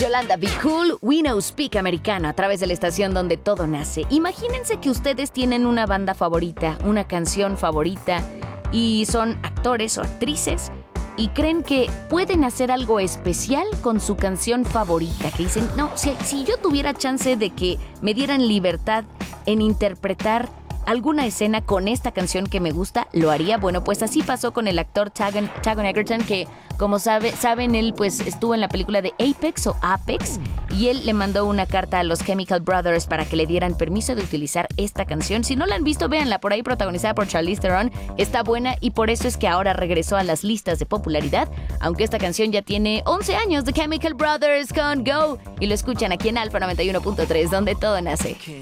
Yolanda Be Cool, We Know Speak americano a través de la estación donde todo nace. Imagínense que ustedes tienen una banda favorita, una canción favorita y son actores o actrices y creen que pueden hacer algo especial con su canción favorita. Que dicen, no, si yo tuviera chance de que me dieran libertad en interpretar alguna escena con esta canción que me gusta, lo haría. Bueno, pues así pasó con el actor Taron Egerton, que como saben, él pues estuvo en la película de Apex y él le mandó una carta a los Chemical Brothers para que le dieran permiso de utilizar esta canción. Si no la han visto, véanla, por ahí protagonizada por Charlize Theron. Está buena y por eso es que ahora regresó a las listas de popularidad, aunque esta canción ya tiene 11 años. The Chemical Brothers con Go, y lo escuchan aquí en Alfa 91.3, donde todo nace.